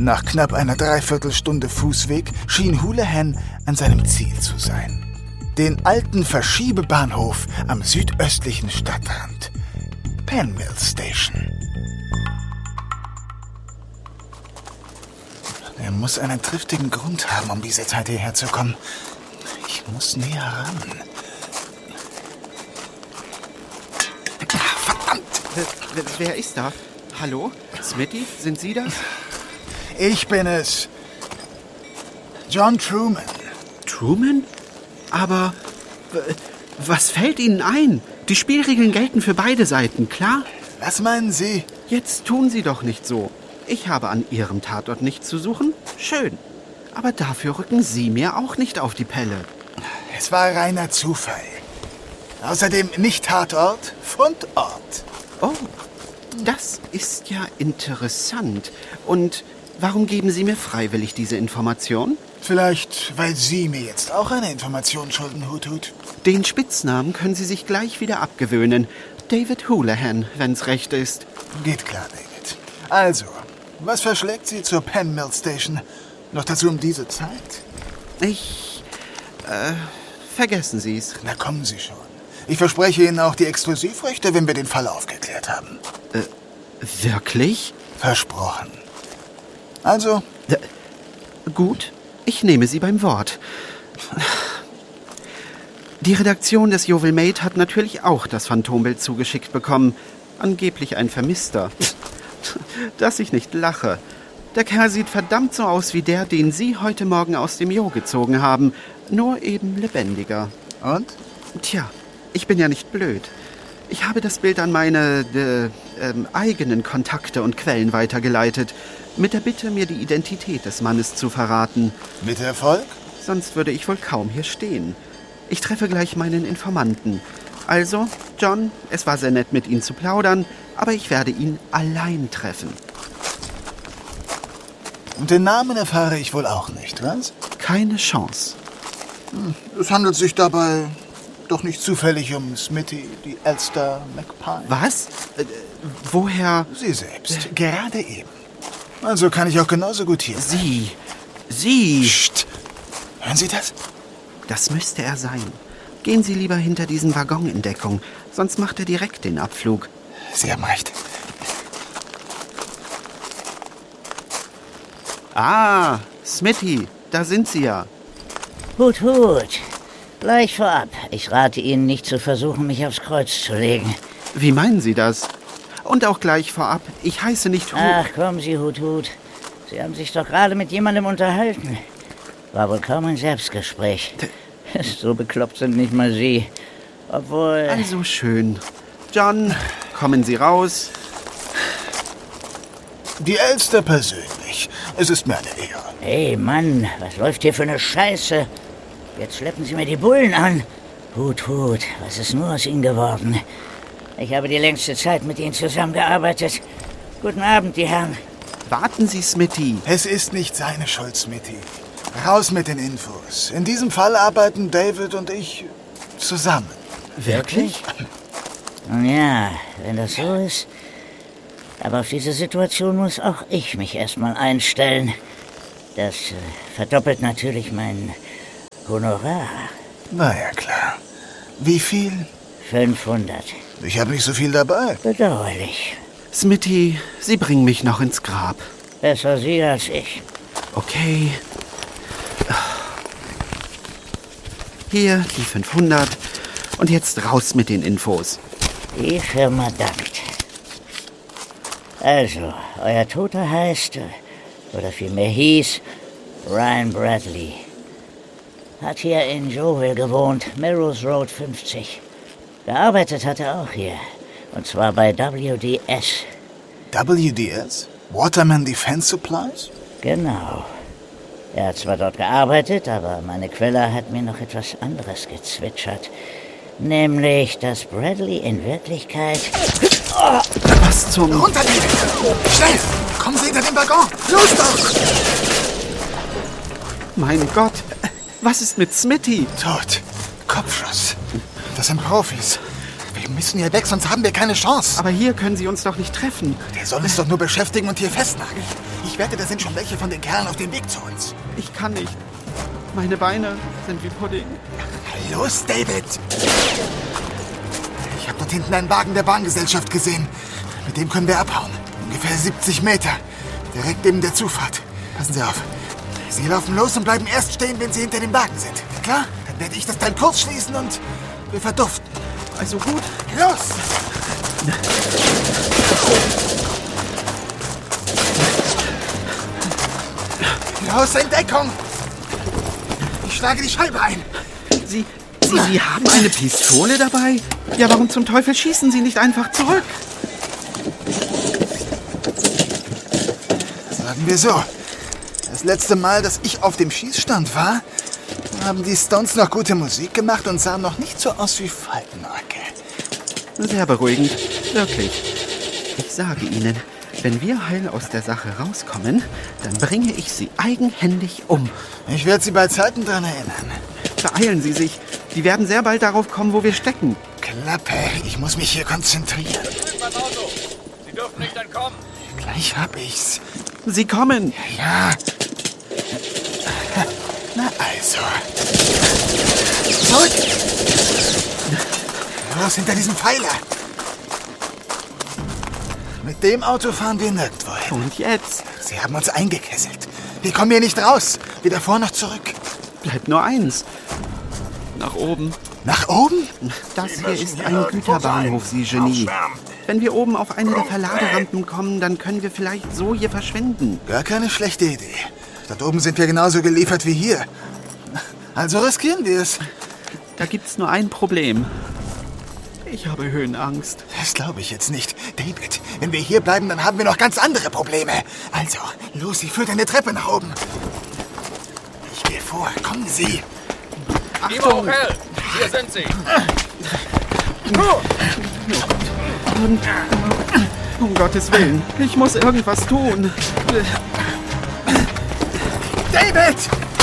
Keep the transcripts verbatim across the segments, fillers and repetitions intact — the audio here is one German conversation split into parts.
Nach knapp einer Dreiviertelstunde Fußweg schien Houlihan an seinem Ziel zu sein. Den alten Verschiebebahnhof am südöstlichen Stadtrand. Penmill Station. Er muss einen triftigen Grund haben, um diese Zeit hierher zu kommen. Ich muss näher ran. Verdammt! Wer, wer ist da? Hallo? Smitty, sind Sie das? Ich bin es. John Truman. Truman? Aber was fällt Ihnen ein? Die Spielregeln gelten für beide Seiten, klar? Was meinen Sie? Jetzt tun Sie doch nicht so. Ich habe an Ihrem Tatort nichts zu suchen. Schön. Aber dafür rücken Sie mir auch nicht auf die Pelle. Es war reiner Zufall. Außerdem nicht Tatort, Fundort. Oh, das ist ja interessant. Und warum geben Sie mir freiwillig diese Information? Vielleicht, weil Sie mir jetzt auch eine Information schulden, Hut-Hut. Den Spitznamen können Sie sich gleich wieder abgewöhnen. David Houlihan, wenn's recht ist. Geht klar, David. Also, was verschlägt Sie zur Penmill Station? Noch dazu um diese Zeit? Ich, äh, vergessen Sie's. Na, kommen Sie schon. Ich verspreche Ihnen auch die Exklusivrechte, wenn wir den Fall aufgeklärt haben. Äh, wirklich? Versprochen. Also? Äh, gut, ich nehme Sie beim Wort. Die Redaktion des Yeovil Maid hat natürlich auch das Phantombild zugeschickt bekommen. Angeblich ein Vermisster. Dass ich nicht lache. Der Kerl sieht verdammt so aus wie der, den Sie heute Morgen aus dem Jo gezogen haben. Nur eben lebendiger. Und? Tja, ich bin ja nicht blöd. Ich habe das Bild an meine äh, äh, eigenen Kontakte und Quellen weitergeleitet, mit der Bitte, mir die Identität des Mannes zu verraten. Mit Erfolg? Sonst würde ich wohl kaum hier stehen. Ich treffe gleich meinen Informanten. Also, John, es war sehr nett, mit Ihnen zu plaudern, aber ich werde ihn allein treffen. Und den Namen erfahre ich wohl auch nicht, was? Keine Chance. Hm, es handelt sich dabei doch nicht zufällig um Smitty, die Elster McPine. Was? Äh, woher? Sie selbst. Äh, gerade eben. Also kann ich auch genauso gut hier sein. Sie. Sie. Psst. Hören Sie das? Das müsste er sein. Gehen Sie lieber hinter diesen Waggon in Deckung, sonst macht er direkt den Abflug. Sie haben recht. Ah, Smitty, da sind Sie ja. Hut, Hut. Gleich vorab. Ich rate Ihnen nicht zu versuchen, mich aufs Kreuz zu legen. Wie meinen Sie das? Und auch gleich vorab, ich heiße nicht Hut. Ach, kommen Sie, Hut, Hut. Sie haben sich doch gerade mit jemandem unterhalten. War wohl kaum ein Selbstgespräch. So bekloppt sind nicht mal Sie. Obwohl... Also schön. John, kommen Sie raus. Die Elster persönlich. Es ist mir eine Ehre. Hey, Mann, was läuft hier für eine Scheiße? Jetzt schleppen Sie mir die Bullen an. Hut, Hut, was ist nur aus Ihnen geworden? Ich habe die längste Zeit mit Ihnen zusammengearbeitet. Guten Abend, die Herren. Warten Sie, Smitty. Es ist nicht seine Schuld, Smitty. Raus mit den Infos. In diesem Fall arbeiten David und ich zusammen. Wirklich? Nun ja, wenn das so ist. Aber auf diese Situation muss auch ich mich erstmal einstellen. Das äh, verdoppelt natürlich mein Honorar. Na ja, klar. Wie viel? fünfhundert. Ich habe nicht so viel dabei. Bedauerlich. Smitty, Sie bringen mich noch ins Grab. Besser Sie als ich. Okay. Hier die fünfhundert. Und jetzt raus mit den Infos. Die Firma dankt. Also, euer Toter heißt, oder vielmehr hieß, Ryan Bradley. Hat hier in Yeovil gewohnt, Melrose Road fünfzig. Gearbeitet hat er auch hier. Und zwar bei W D S. W D S? Waterman Defense Supplies? Genau. Er hat zwar dort gearbeitet, aber meine Quelle hat mir noch etwas anderes gezwitschert. Nämlich, dass Bradley in Wirklichkeit... Oh, was zum... Runter, David! Schnell! Kommen Sie hinter den Waggon! Los doch! Mein Gott! Was ist mit Smitty? Tot. Kopfschuss. Das sind Profis. Wir müssen hier weg, sonst haben wir keine Chance. Aber hier können Sie uns doch nicht treffen. Der soll uns doch nur beschäftigen und hier festnageln. Ich Ich wette, da sind schon welche von den Kerlen auf dem Weg zu uns. Ich kann nicht. Meine Beine sind wie Pudding. Los, David! Ich habe dort hinten einen Wagen der Bahngesellschaft gesehen. Mit dem können wir abhauen. Ungefähr siebzig Meter. Direkt neben der Zufahrt. Passen Sie auf. Sie laufen los und bleiben erst stehen, wenn Sie hinter dem Wagen sind. Klar? Dann werde ich das Teil kurz schließen und wir verduften. Also gut. Los! Los, in Deckung! Ich schlage die Scheibe ein. Sie, Sie, Sie haben eine Pistole dabei? Ja, warum zum Teufel schießen Sie nicht einfach zurück? Sagen wir so. Das letzte Mal, dass ich auf dem Schießstand war, haben die Stones noch gute Musik gemacht und sahen noch nicht so aus wie Faltenacke. Sehr beruhigend, wirklich. Ich sage Ihnen, wenn wir heil aus der Sache rauskommen, dann bringe ich Sie eigenhändig um. Ich werde Sie bei Zeiten dran erinnern. Beeilen Sie sich. Die werden sehr bald darauf kommen, wo wir stecken. Klappe, ich muss mich hier konzentrieren. Beim Auto. Sie dürfen nicht entkommen. Gleich hab ich's. Sie kommen. Ja. Na also. Zurück! Los, hinter diesem Pfeiler! Mit dem Auto fahren wir nirgendwo hin. Und jetzt? Sie haben uns eingekesselt. Wir kommen hier nicht raus. Weder vor noch zurück. Bleibt nur eins. Nach oben. Nach oben? Das hier ist ein Güterbahnhof, Sie Genie. Wenn wir oben auf eine der Verladerampen kommen, dann können wir vielleicht so hier verschwinden. Gar keine schlechte Idee. Dort oben sind wir genauso geliefert wie hier. Also riskieren wir es. Da gibt's nur ein Problem. Ich habe Höhenangst. Das glaube ich jetzt nicht. David, wenn wir hier bleiben, dann haben wir noch ganz andere Probleme. Also, los, ich führe eine Treppe nach oben. Ich gehe vor. Kommen Sie. Gib hoch, Hell! Hier sind sie! Um Gottes Willen, ich muss irgendwas tun. David!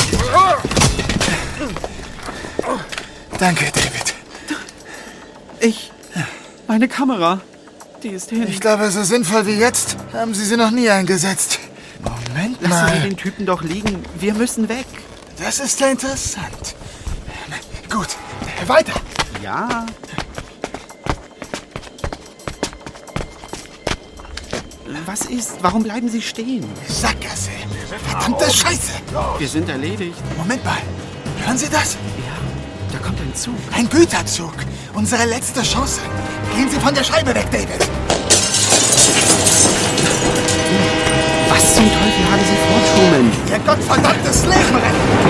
Danke, David. Ich... Meine Kamera. Die ist hin. Ich glaube, so sinnvoll wie jetzt haben Sie sie noch nie eingesetzt. Moment Lassen Sie mal. den Typen doch liegen. Wir müssen weg. Das ist ja interessant. Gut, weiter. Ja. Was ist? Warum bleiben Sie stehen? Sackgasse. Verdammte Scheiße. Wir sind erledigt. Moment mal. Hören Sie das? Ja, da kommt ein Zug. Ein Güterzug. Unsere letzte Chance. Gehen Sie von der Scheibe weg, David. Was zum Teufel haben Sie vor, Truman? Ihr gottverdammtes Leben retten.